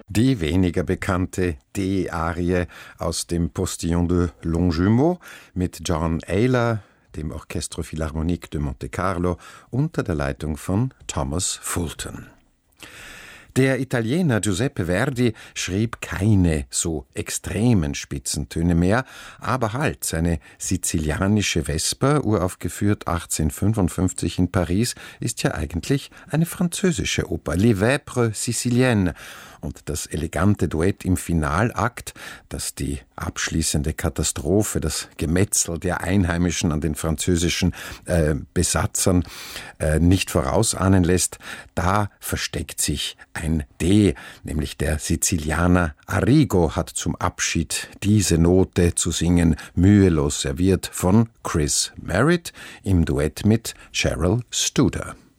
Die weniger bekannte D-Arie aus dem Postillon de Longjumeau mit John Ayler, dem Orchestre Philharmonique de Monte Carlo, unter der Leitung von Thomas Fulton. Der Italiener Giuseppe Verdi schrieb keine so extremen Spitzentöne mehr, aber halt seine sizilianische Vesper, uraufgeführt 1855 in Paris, ist ja eigentlich eine französische Oper, Les Vêpres Siciliennes. Und das elegante Duett im Finalakt, das die abschließende Katastrophe, das Gemetzel der Einheimischen an den französischen Besatzern nicht vorausahnen lässt, da versteckt sich ein D, nämlich der Sizilianer Arrigo hat zum Abschied diese Note zu singen, mühelos serviert von Chris Merritt im Duett mit Cheryl Studer.